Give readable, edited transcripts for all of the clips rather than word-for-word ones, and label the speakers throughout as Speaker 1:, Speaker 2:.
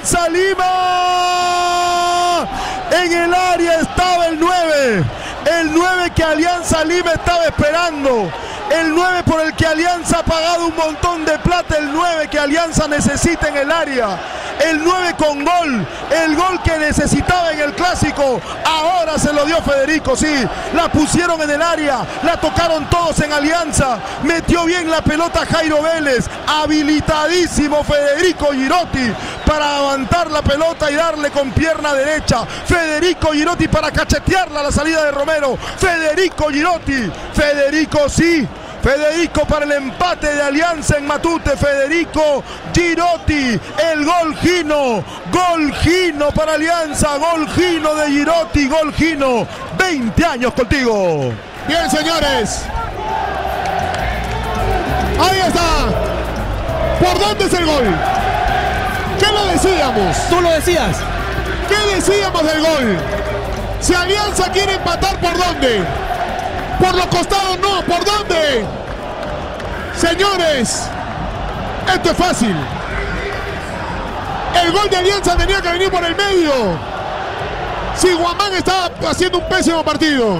Speaker 1: Alianza Lima. En el área estaba el 9. El 9 que Alianza Lima estaba esperando. El 9 por el que Alianza ha pagado un montón de plata. El 9 que Alianza necesita en el área. El 9 con gol. El gol que necesitaba en el clásico. Ahora se lo dio Federico, sí. La pusieron en el área. La tocaron todos en Alianza. Metió bien la pelota Jairo Vélez. Habilitadísimo Federico Girotti para levantar la pelota y darle con pierna derecha. Federico Girotti para cachetearla a la salida de Romero. Federico Girotti. Federico, sí. Federico para el empate de Alianza en Matute. Federico Girotti. El gol Gino. Gol Gino para Alianza. Gol Gino de Girotti. Gol Gino. 20 años contigo.
Speaker 2: Bien, señores. Ahí está. ¿Por dónde es el gol? ¿Qué lo decíamos?
Speaker 3: Tú lo decías.
Speaker 2: ¿Qué decíamos del gol? Si Alianza quiere empatar, ¿por dónde? Por los costados no, ¿por dónde? Señores, esto es fácil. El gol de Alianza tenía que venir por el medio. Si Guamán estaba haciendo un pésimo partido.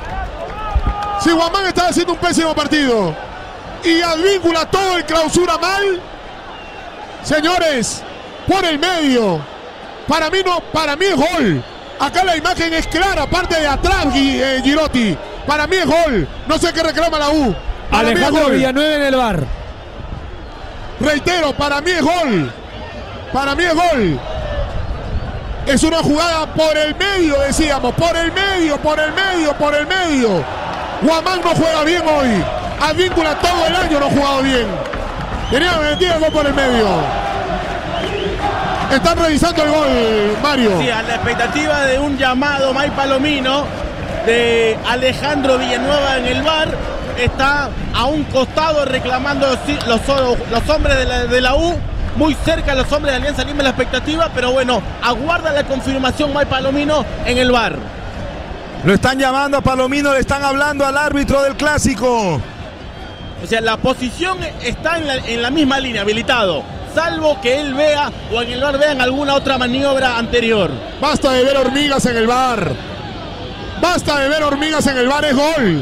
Speaker 2: Y Advíncula todo el clausura mal. Señores, por el medio. Para mí no, para mí es gol. Acá la imagen es clara, parte de atrás, Girotti. Para mí es gol. No sé qué reclama la U. Para
Speaker 3: Alejandro Villanueva en el VAR.
Speaker 2: Reitero, para mí es gol. Para mí es gol. Es una jugada por el medio, decíamos. Por el medio. Guamán no juega bien hoy. Advíncula todo el año no ha jugado bien. Tenía que meter el gol por el medio. Están revisando el gol, Mario.
Speaker 4: Sí, a la expectativa de un llamado May Palomino de Alejandro Villanueva en el VAR. Está a un costado reclamando los hombres de la U. Muy cerca los hombres de Alianza Lima la expectativa. Pero bueno, aguarda la confirmación May Palomino en el VAR.
Speaker 1: Lo están llamando a Palomino, le están hablando al árbitro del clásico.
Speaker 4: O sea, la posición está en la misma línea, habilitado. Salvo que él vea o en el VAR vean alguna otra maniobra anterior.
Speaker 2: Basta de ver hormigas en el VAR. Es gol.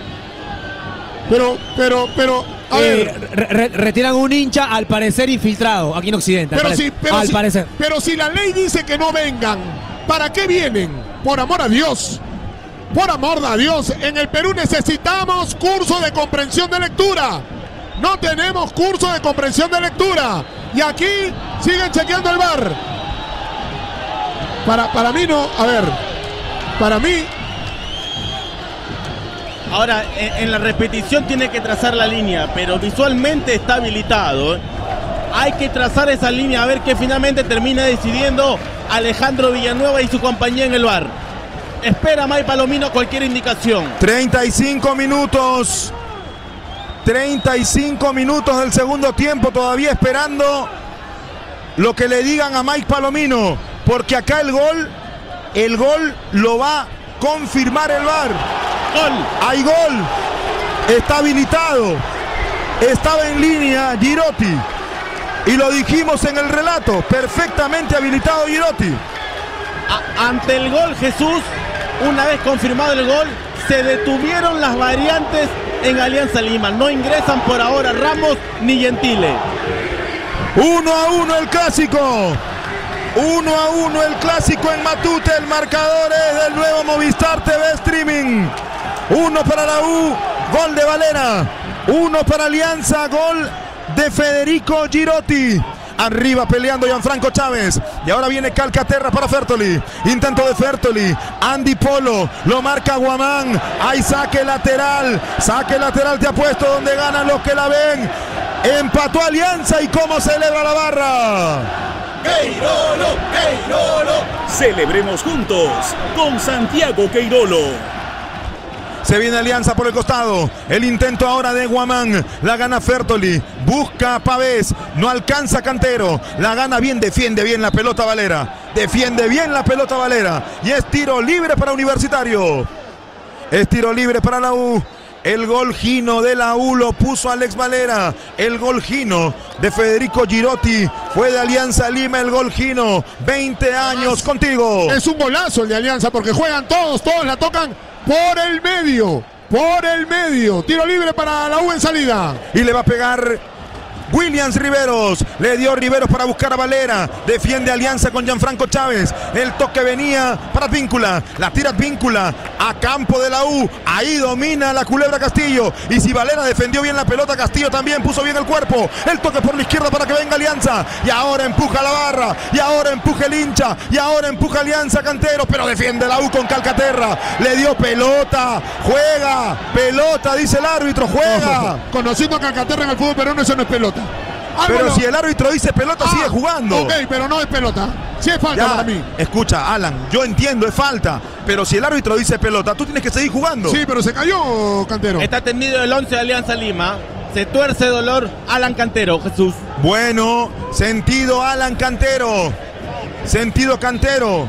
Speaker 2: Pero, a ver.
Speaker 3: Retiran un hincha, al parecer infiltrado, aquí en Occidente.
Speaker 2: Pero si la ley dice que no vengan, ¿para qué vienen? Por amor a Dios. En el Perú necesitamos curso de comprensión de lectura. No tenemos curso de comprensión de lectura. Y aquí siguen chequeando el VAR. Para mí no, a ver. Para mí.
Speaker 4: Ahora, en la repetición tiene que trazar la línea, pero visualmente está habilitado. Hay que trazar esa línea a ver qué finalmente termina decidiendo Alejandro Villanueva y su compañía en el VAR. Espera May Palomino cualquier indicación.
Speaker 1: 35 minutos. 35 minutos del segundo tiempo, todavía esperando lo que le digan a Mike Palomino, porque acá el gol lo va a confirmar el VAR.
Speaker 4: Gol.
Speaker 1: Hay gol, está habilitado, estaba en línea Girotti y lo dijimos en el relato, perfectamente habilitado Girotti.
Speaker 4: Ante el gol, Jesús, una vez confirmado el gol, se detuvieron las variantes en Alianza Lima. No ingresan por ahora Ramos ni Gentile.
Speaker 1: 1-1 el clásico. 1-1 el clásico en Matute. El marcador es del nuevo Movistar TV Streaming. 1 para la U, gol de Valera. 1 para Alianza, gol de Federico Girotti. Arriba peleando Gianfranco Chávez. Y ahora viene Calcaterra para Fertoli. Intento de Fertoli. Andy Polo. Lo marca Guamán. Hay saque lateral. Saque lateral, te apuesto, donde ganan los que la ven. Empató Alianza y cómo celebra la barra.
Speaker 5: Queirolo, Queirolo. Celebremos juntos con Santiago Queirolo.
Speaker 1: Se viene Alianza por el costado. El intento ahora de Guamán. La gana Fertoli. Busca a Pavés. No alcanza Cantero. La gana bien. Defiende bien la pelota Valera. Y es tiro libre para Universitario. Es tiro libre para la U. El gol Gino de la U lo puso Alex Valera. El gol Gino de Federico Girotti fue de Alianza Lima. El gol Gino, 20 años contigo.
Speaker 2: Es un golazo el de Alianza porque juegan todos la tocan por el medio. Tiro libre para la U en salida.
Speaker 1: Y le va a pegar Williams Riveros, le dio Riveros para buscar a Valera, defiende Alianza con Gianfranco Chávez, el toque venía para Advíncula, la tira Advíncula a campo de la U, ahí domina la culebra Castillo, y si Valera defendió bien la pelota, Castillo también puso bien el cuerpo, el toque por la izquierda para que venga Alianza, y ahora empuja la barra, y ahora empuja el hincha, y ahora empuja Alianza Cantero, pero defiende la U con Calcaterra, le dio pelota, juega, pelota, dice el árbitro, juega.
Speaker 2: Conociendo a Calcaterra en el fútbol peruano, eso no es pelota.
Speaker 1: Pero si el árbitro dice pelota, sigue jugando.
Speaker 2: Ok, pero no es pelota. Sí es falta para mí.
Speaker 1: Escucha, Alan, yo entiendo, es falta. Pero si el árbitro dice pelota, tú tienes que seguir jugando.
Speaker 2: Sí, pero se cayó Cantero.
Speaker 4: Está tendido el 11 de Alianza Lima. Se tuerce de dolor Alan Cantero, Jesús.
Speaker 1: Bueno, sentido Alan Cantero. Sentido Cantero,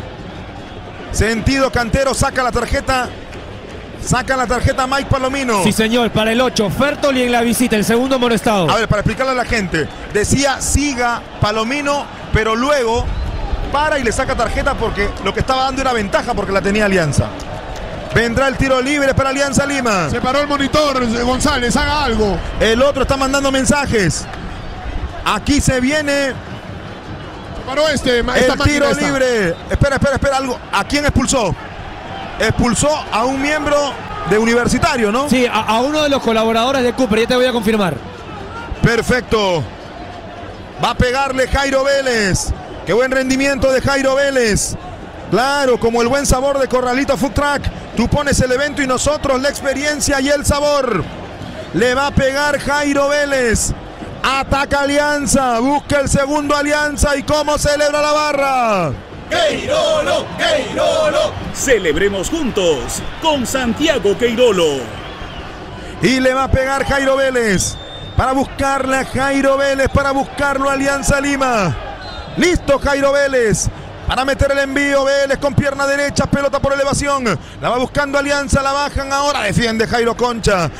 Speaker 1: saca la tarjeta. Saca la tarjeta Mike Palomino.
Speaker 3: Sí, señor, para el 8. Fertoli en la visita, el segundo amonestado.
Speaker 1: A ver, para explicarle a la gente. Decía siga Palomino, pero luego para y le saca tarjeta porque lo que estaba dando era ventaja porque la tenía Alianza. Vendrá el tiro libre para Alianza Lima.
Speaker 2: Se paró el monitor, González, haga algo.
Speaker 1: El otro está mandando mensajes. Aquí se viene.
Speaker 2: Se paró el
Speaker 1: tiro libre. Espera, algo. ¿A quién expulsó? Expulsó a un miembro de Universitario, ¿no?
Speaker 3: Sí, a uno de los colaboradores de Cooper, ya te voy a confirmar.
Speaker 1: Perfecto. Va a pegarle Jairo Vélez. Qué buen rendimiento de Jairo Vélez. Claro, como el buen sabor de Corralito Food Truck. Tú pones el evento y nosotros la experiencia y el sabor. Le va a pegar Jairo Vélez. Ataca Alianza. Busca el segundo Alianza. ¿Y cómo celebra la barra?
Speaker 5: ¡Queirolo! Celebremos juntos con Santiago Queirolo.
Speaker 1: Y le va a pegar Jairo Vélez. Para buscarla Jairo Vélez. Para buscarlo Alianza Lima. Listo Jairo Vélez. Para meter el envío. Vélez con pierna derecha. Pelota por elevación. La va buscando Alianza. La bajan ahora. Defiende Jairo Concha.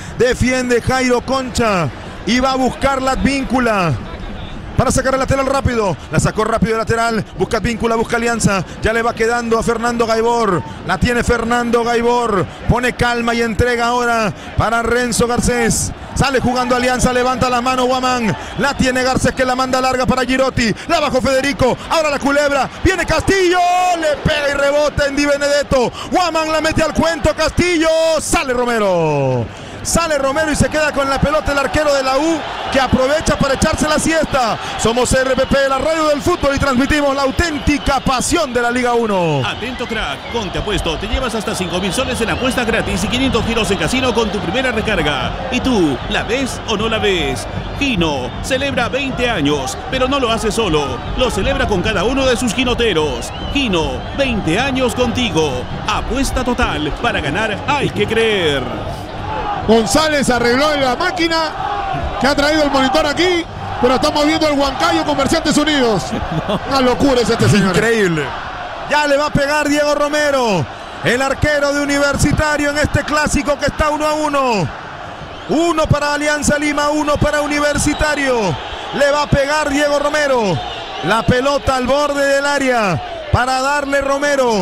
Speaker 1: Y va a buscar la Advíncula. Para sacar el lateral rápido. La sacó rápido el lateral. Busca Advíncula, busca Alianza. Ya le va quedando a Fernando Gaibor. La tiene Fernando Gaibor. Pone calma y entrega ahora para Renzo Garcés. Sale jugando Alianza. Levanta la mano Guamán. La tiene Garcés que la manda larga para Girotti. La bajó Federico. Ahora la culebra. Viene Castillo. Le pega y rebota en Di Benedetto. Guamán la mete al cuento. Castillo. Sale Romero y se queda con la pelota el arquero de la U que aprovecha para echarse la siesta. Somos RPP, la radio del fútbol, y transmitimos la auténtica pasión de la Liga 1.
Speaker 5: Atento crack, con Te Apuesto te llevas hasta 5.000 soles en apuestas gratis y 500 giros en casino con tu primera recarga. ¿Y tú, la ves o no la ves? Gino celebra 20 años, pero no lo hace solo. Lo celebra con cada uno de sus ginoteros. Gino, 20 años contigo. Apuesta total, para ganar hay que creer.
Speaker 2: González arregló en la máquina que ha traído el monitor aquí, pero estamos viendo el Huancayo Comerciantes Unidos. Una locura es este señor.
Speaker 1: Increíble. Ya le va a pegar Diego Romero, el arquero de Universitario en este clásico que está 1-1. 1 para Alianza Lima, 1 para Universitario. Le va a pegar Diego Romero. La pelota al borde del área para darle Romero.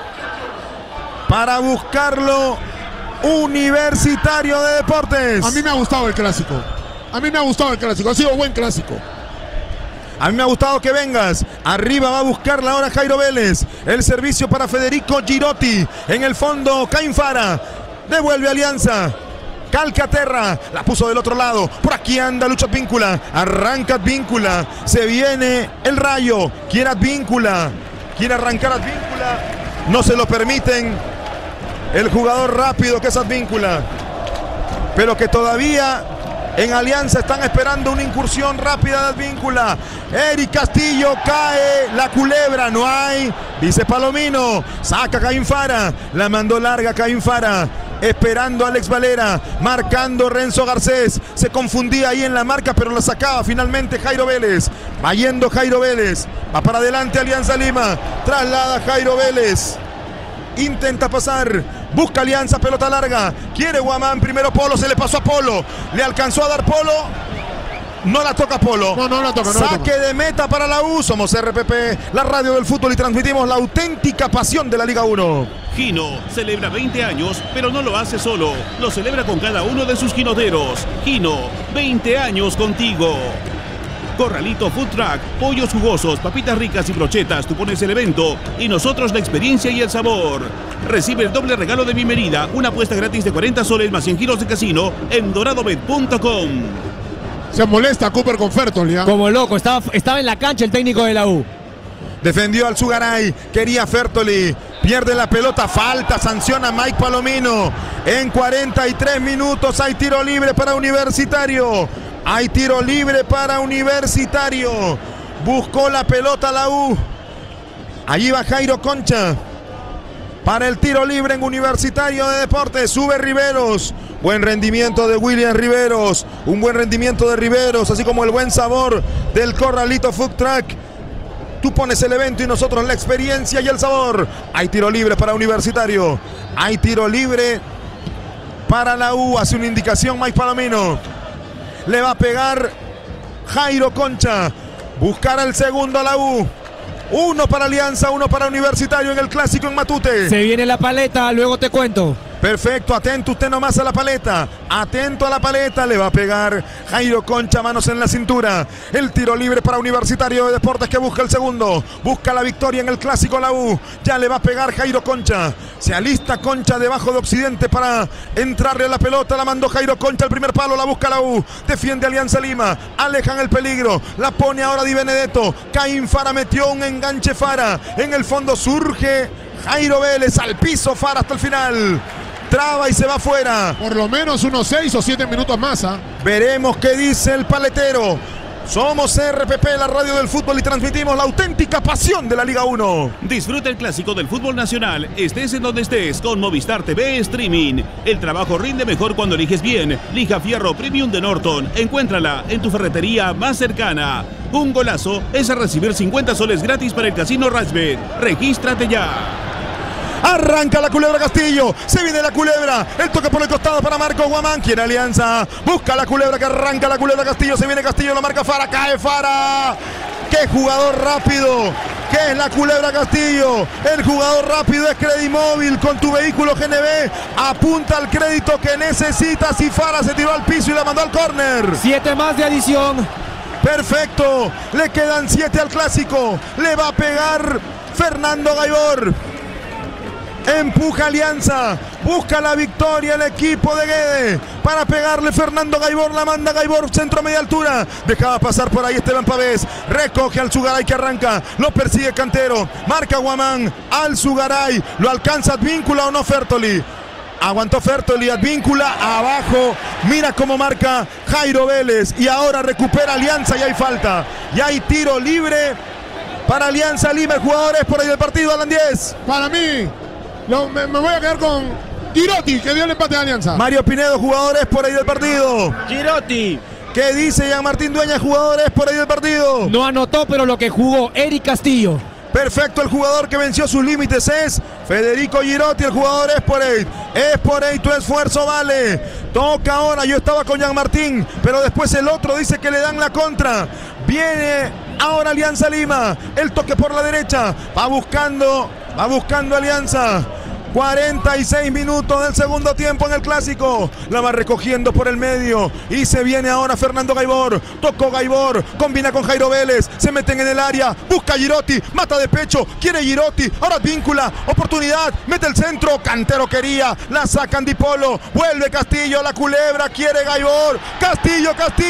Speaker 1: Para buscarlo Universitario de Deportes.
Speaker 2: A mí me ha gustado el clásico. Ha sido buen clásico.
Speaker 1: A mí me ha gustado que vengas. Arriba va a buscarla ahora Jairo Vélez. El servicio para Federico Girotti. En el fondo Caín Fara. Devuelve Alianza. Calcaterra. La puso del otro lado. Por aquí anda Lucho Advíncula. Arranca Advíncula. Se viene el Rayo. Quiere Advíncula. Quiere arrancar Advíncula. No se lo permiten. El jugador rápido que es Advíncula, pero que todavía en Alianza están esperando una incursión rápida de Advíncula. Eric Castillo cae, la culebra no hay, dice Palomino, saca Caín Fara, la mandó larga Caín Fara, esperando a Alex Valera, marcando Renzo Garcés, se confundía ahí en la marca pero la sacaba finalmente Jairo Vélez, va yendo Jairo Vélez, va para adelante Alianza Lima, traslada Jairo Vélez. Intenta pasar, Busca Alianza, pelota larga. Quiere Guamán, primero Polo, se le pasó a Polo. Le alcanzó a dar Polo. No la toca Polo.
Speaker 2: No la toca.
Speaker 1: Saque de meta para la U. Somos RPP, la radio del fútbol, y transmitimos la auténtica pasión de la Liga 1.
Speaker 5: Gino celebra 20 años, pero no lo hace solo. Lo celebra con cada uno de sus ginoteros. Gino, 20 años contigo. Corralito Food Truck, pollos jugosos, papitas ricas y brochetas. Tú pones el evento y nosotros la experiencia y el sabor. Recibe el doble regalo de bienvenida, una apuesta gratis de 40 soles más 100 giros de casino en doradobet.com.
Speaker 2: Se molesta Cooper con Fertoli, ¿eh?
Speaker 3: Como loco, estaba en la cancha el técnico de la U.
Speaker 1: Defendió al Zugaray, quería Fertoli, pierde la pelota, falta, sanciona Mike Palomino. En 43 minutos hay tiro libre para Universitario. Hay tiro libre para Universitario. Buscó la pelota la U. Allí va Jairo Concha. Para el tiro libre en Universitario de Deportes. Sube Riveros. Buen rendimiento de William Riveros. Un buen rendimiento de Riveros. Así como el buen sabor del Corralito Food Truck. Tú pones el evento y nosotros la experiencia y el sabor. Hay tiro libre para Universitario. Hay tiro libre para la U. Hace una indicación Mike Palomino. Le va a pegar Jairo Concha. Buscará el segundo a la U. Uno para Alianza, uno para Universitario en el clásico en Matute.
Speaker 3: Se viene la paleta, luego te cuento.
Speaker 1: Perfecto, atento usted nomás a la paleta. Atento a la paleta, le va a pegar Jairo Concha, manos en la cintura. El tiro libre para Universitario de Deportes que busca el segundo. Busca la victoria en el clásico la U. Ya le va a pegar Jairo Concha. Se alista Concha debajo de Occidente para entrarle a la pelota. La mandó Jairo Concha al primer palo, la busca la U. Defiende Alianza Lima. Alejan el peligro. La pone ahora Di Benedetto. Caín Fara metió un enganche Fara. En el fondo surge Jairo Vélez. Al piso Fara hasta el final. Traba y se va afuera.
Speaker 2: Por lo menos unos 6 o 7 minutos más, ¿eh?
Speaker 1: Veremos qué dice el paletero. Somos RPP, la radio del fútbol, y transmitimos la auténtica pasión de la Liga 1.
Speaker 5: Disfruta el clásico del fútbol nacional, estés en donde estés, con Movistar TV Streaming. El trabajo rinde mejor cuando eliges bien. Lija Fierro Premium de Norton. Encuéntrala en tu ferretería más cercana. Un golazo es a recibir 50 soles gratis para el Casino Rashbet. Regístrate ya.
Speaker 1: Arranca la Culebra Castillo. Se viene la Culebra. El toque por el costado para Marco Guamán. Quiere Alianza. Busca la Culebra, que arranca la Culebra Castillo. Se viene Castillo, lo marca Fara. Cae Fara. ¡Qué jugador rápido! ¿Qué es la Culebra Castillo? El jugador rápido es Credimóvil. Con tu vehículo GNB apunta al crédito que necesitas. Y Fara se tiró al piso y la mandó al córner.
Speaker 3: 7 más de adición.
Speaker 1: Perfecto. Le quedan 7 al clásico. Le va a pegar Fernando Gaibor. Empuja Alianza, busca la victoria el equipo de Guede para pegarle Fernando Gaibor, la manda Gaibor, centro a media altura, dejaba pasar por ahí Esteban Pavés, recoge al Zugaray que arranca, lo persigue Cantero, marca Guamán al Zugaray, lo alcanza Advíncula o no Fertoli. Aguantó Fertoli, Advíncula abajo, mira cómo marca Jairo Vélez y ahora recupera Alianza y hay falta, y hay tiro libre para Alianza Lima. El jugador es por ahí del partido, Alan 10.
Speaker 2: Para mí, me voy a quedar con Girotti, que dio el empate de Alianza.
Speaker 1: Mario Pinedo, jugadores por ahí del partido.
Speaker 4: Girotti.
Speaker 1: ¿Qué dice Jean Martín Dueñas, jugadores por ahí del partido?
Speaker 3: No anotó, pero lo que jugó Eric Castillo.
Speaker 1: Perfecto, el jugador que venció sus límites es Federico Girotti. El jugador es por ahí. Es por ahí, tu esfuerzo vale. Toca ahora, yo estaba con Jean Martín, pero después el otro dice que le dan la contra. Viene ahora Alianza Lima. El toque por la derecha. Va buscando Alianza. 46 minutos del segundo tiempo en el clásico. La va recogiendo por el medio. Y se viene ahora Fernando Gaibor. Tocó Gaibor. Combina con Jairo Vélez. Se meten en el área. Busca Girotti. Mata de pecho. Quiere Girotti. Ahora Advíncula. Oportunidad. Mete el centro. Cantero quería. La sacan Di Polo. Vuelve Castillo. La Culebra. Quiere Gaibor. Castillo.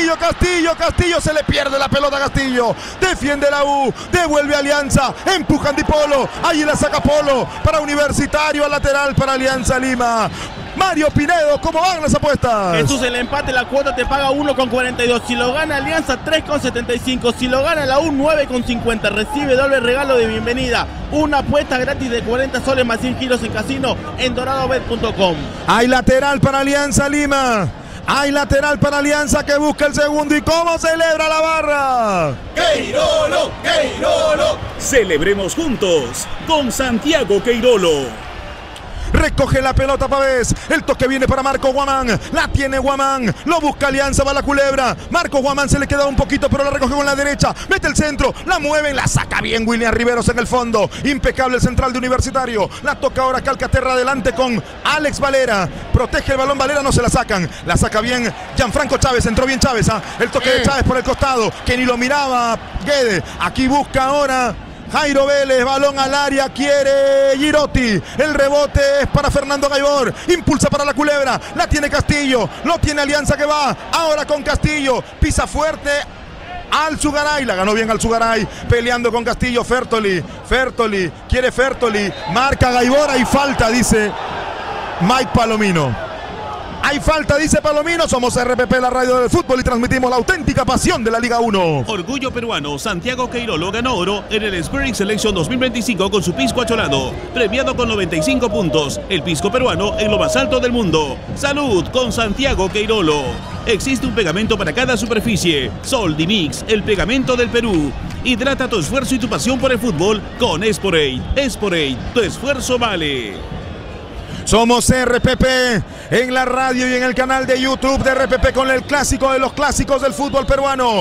Speaker 1: Se le pierde la pelota a Castillo. Defiende la U. Devuelve Alianza. Empujan Di Polo. Allí la saca Polo. Para Universitario. Al lateral para Alianza Lima. Mario Pinedo, ¿cómo van las apuestas?
Speaker 4: Jesús, el empate, la cuota te paga 1,42. Si lo gana Alianza, 3,75. Si lo gana la U, 9,50. Recibe doble regalo de bienvenida. Una apuesta gratis de 40 soles más 100 giros en casino en doradobet.com.
Speaker 1: Hay lateral para Alianza Lima. Hay lateral para Alianza que busca el segundo. ¿Y cómo celebra la barra?
Speaker 5: ¡Queirolo! ¡Queirolo! Celebremos juntos con Santiago Queirolo.
Speaker 1: recoge la pelota Pavés, el toque viene para Marco Guamán, la tiene Guamán, lo busca Alianza, va la culebra, Marco Guamán se le queda un poquito, pero la recoge con la derecha, mete el centro, la mueven, la saca bien William Riveros en el fondo, impecable el central de Universitario, la toca ahora Calcaterra adelante con Alex Valera, protege el balón Valera, no se la sacan, la saca bien Gianfranco Chávez, entró bien Chávez, el toque de Chávez por el costado, que ni lo miraba Guede, aquí busca ahora Jairo Vélez, balón al área, quiere Girotti, el rebote es para Fernando Gaibor, impulsa para la culebra, la tiene Castillo, lo tiene Alianza que va, ahora con Castillo, pisa fuerte Alzugaray, la ganó bien Alzugaray, peleando con Castillo, Fertoli, quiere Fertoli, marca Gaibor, hay falta, dice Mike Palomino. Hay falta, dice Palomino. Somos RPP, la radio del fútbol, y transmitimos la auténtica pasión de la Liga 1.
Speaker 5: Orgullo peruano, Santiago Queirolo ganó oro en el Spirit Selection 2025 con su pisco acholado, premiado con 95 puntos. El pisco peruano en lo más alto del mundo. Salud con Santiago Queirolo. Existe un pegamento para cada superficie. Sol Dimix, el pegamento del Perú. Hidrata tu esfuerzo y tu pasión por el fútbol con Esporade. Esporade, tu esfuerzo vale.
Speaker 1: Somos RPP en la radio y en el canal de YouTube de RPP con el clásico de los clásicos del fútbol peruano.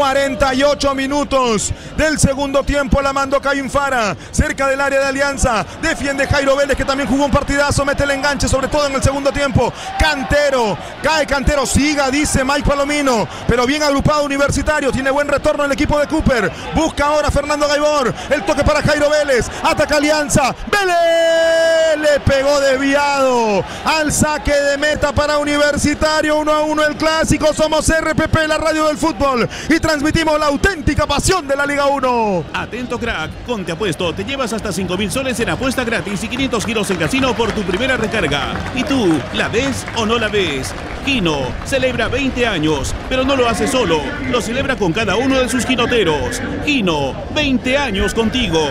Speaker 1: 48 minutos del segundo tiempo, la mandó Caín Fara cerca del área de Alianza. Defiende Jairo Vélez, que también jugó un partidazo, mete el enganche, sobre todo en el segundo tiempo. Cantero, cae Cantero, siga, dice Mike Palomino, pero bien agrupado Universitario, tiene buen retorno el equipo de Cooper. Busca ahora Fernando Gaibor, el toque para Jairo Vélez, ataca Alianza, Vélez le pegó desviado al saque de meta para Universitario. 1-1 el clásico. Somos RPP, la radio del fútbol, y transmitimos la auténtica pasión de la Liga 1.
Speaker 5: Atento crack, con Te Apuesto te llevas hasta 5,000 soles en apuesta gratis y 500 giros en casino por tu primera recarga. ¿Y tú, la ves o no la ves? Kino celebra 20 años, pero no lo hace solo, lo celebra con cada uno de sus quinoteros. Kino, 20 años contigo.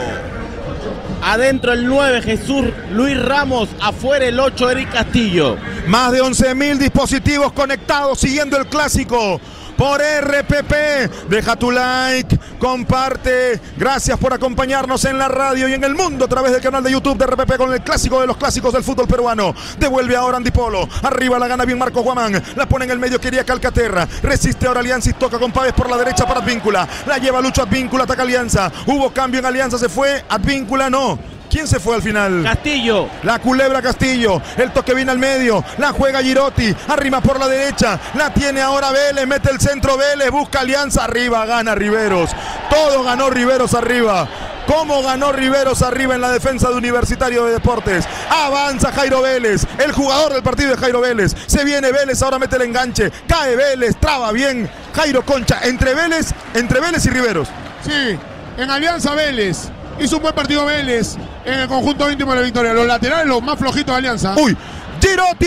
Speaker 4: Adentro el 9, Jesús Luis Ramos. Afuera el 8, Eric Castillo.
Speaker 1: Más de 11.000 dispositivos conectados siguiendo el clásico por RPP. Deja tu like, comparte. Gracias por acompañarnos en la radio y en el mundo a través del canal de YouTube de RPP con el clásico de los clásicos del fútbol peruano. Devuelve ahora Andy Polo. Arriba la gana bien Marco Guamán. La pone en el medio, quería Calcaterra. Resiste ahora Alianza y toca con Pávez por la derecha para Advíncula. La lleva Lucho Advíncula, ataca Alianza. Hubo cambio en Alianza, se fue Advíncula, no. ¿Quién se fue al final?
Speaker 4: Castillo.
Speaker 1: La culebra Castillo. El toque viene al medio. La juega Girotti. Arriba por la derecha. La tiene ahora Vélez. Mete el centro Vélez. Busca Alianza. Arriba gana Riveros. Todo ganó Riveros arriba. ¿Cómo ganó Riveros arriba en la defensa de Universitario de Deportes? Avanza Jairo Vélez. El jugador del partido de Jairo Vélez. Se viene Vélez. Ahora mete el enganche. Cae Vélez. Traba bien Jairo Concha. Entre Vélez y Riveros.
Speaker 2: Sí, en Alianza Vélez. Hizo un buen partido Vélez en el conjunto íntimo de la victoria. Los laterales, los más flojitos de Alianza.
Speaker 1: ¡Uy! Girotti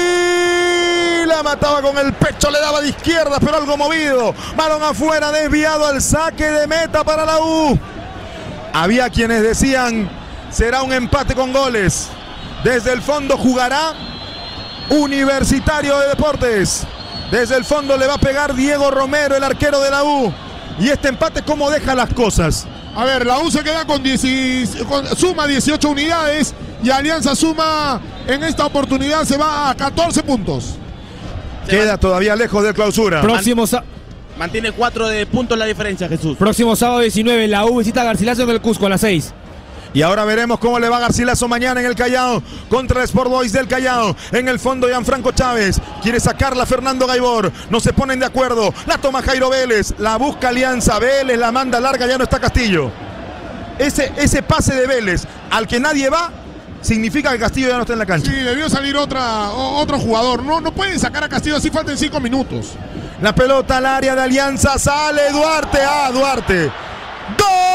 Speaker 1: la mataba con el pecho, le daba de izquierda, pero algo movido. Balón afuera, desviado al saque de meta para la U. Había quienes decían, será un empate con goles. Desde el fondo jugará Universitario de Deportes. Desde el fondo le va a pegar Diego Romero, el arquero de la U. Y este empate, ¿cómo deja las cosas?
Speaker 2: A ver, la U se queda suma 18 unidades y Alianza suma, en esta oportunidad se va a 14 puntos.
Speaker 1: Queda todavía lejos de clausura.
Speaker 4: Mantiene 4 de puntos la diferencia, Jesús.
Speaker 3: Próximo sábado 19, la U visita a Garcilaso en el Cusco a las 6.
Speaker 1: Y ahora veremos cómo le va a Garcilaso mañana en el Callao contra el Sport Boys del Callao. En el fondo Gianfranco Chávez quiere sacarla Fernando Gaibor. No se ponen de acuerdo. La toma Jairo Vélez. La busca Alianza. Vélez la manda larga. Ya no está Castillo. Ese pase de Vélez al que nadie va significa que Castillo ya no está en la cancha.
Speaker 2: Sí, debió salir otro jugador. No pueden sacar a Castillo así, faltan 5 minutos.
Speaker 1: La pelota al área de Alianza. Sale Duarte. Duarte. ¡Gol!